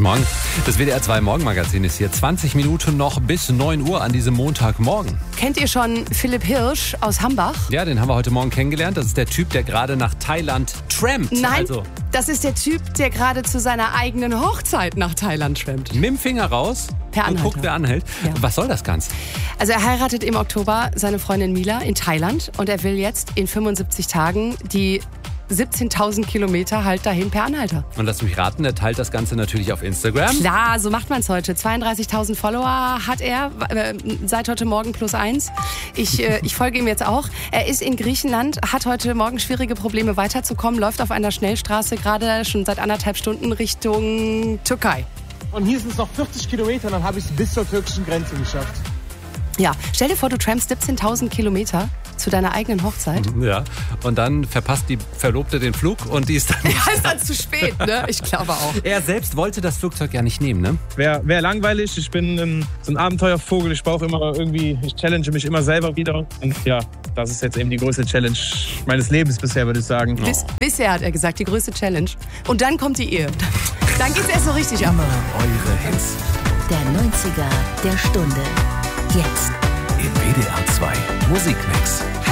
Morgen. Das WDR 2 Morgenmagazin ist hier 20 Minuten noch bis 9 Uhr an diesem Montagmorgen. Kennt ihr schon Philipp Hirsch aus Hambach? Ja, den haben wir heute Morgen kennengelernt. Das ist der Typ, der gerade nach Thailand trampt. Nein, das ist der Typ, der gerade zu seiner eigenen Hochzeit nach Thailand trampt. Mit dem Finger raus Per und Anhalter. guckt, wer anhält. Ja. Was soll das Ganze? Also er heiratet im Oktober seine Freundin Mila in Thailand und er will jetzt in 75 Tagen die 17.000 Kilometer halt dahin per Anhalter. Und lass mich raten, der teilt das Ganze natürlich auf Instagram. Klar, so macht man es heute. 32.000 Follower hat er, seit heute Morgen +1. Ich folge ihm jetzt auch. Er ist in Griechenland, hat heute Morgen schwierige Probleme weiterzukommen, läuft auf einer Schnellstraße gerade schon seit 1,5 Stunden Richtung Türkei. Und hier sind es noch 40 Kilometer, dann habe ich es bis zur türkischen Grenze geschafft. Ja, stell dir vor, du trampst 17.000 Kilometer zu deiner eigenen Hochzeit. Ja, und dann verpasst die Verlobte den Flug und die ist dann nicht Ja, ist dann zu spät, ne? Ich glaube auch. Er selbst wollte das Flugzeug ja nicht nehmen, ne? Wäre langweilig, ich bin so ein Abenteuervogel, ich brauche immer irgendwie, ich challenge mich immer selber wieder. Und ja, das ist jetzt eben die größte Challenge meines Lebens bisher, würde ich sagen. Bisher hat er gesagt, die größte Challenge. Und dann kommt die Ehe. Dann geht's erst so richtig ab. Eure Hits Der 90er der Stunde. Jetzt. im WDR 2 Musikmix.